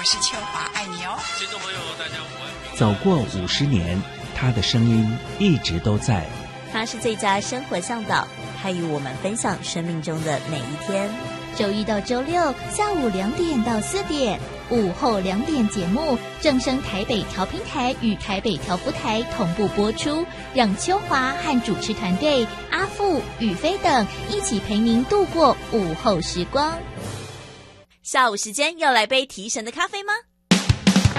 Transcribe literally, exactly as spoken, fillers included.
是秋华，爱你哦。 听众朋友大家午安。 走过五十年，他的声音一直都在。 他是最佳生活向导，他与我们分享生命中的每一天。 周一到周六下午两点到四点，午后两点节目正声台北调频台与台北调福台同步播出，让秋华和主持团队阿富、宇飞等一起陪您度过午后时光。 下午时间要来杯提神的咖啡吗？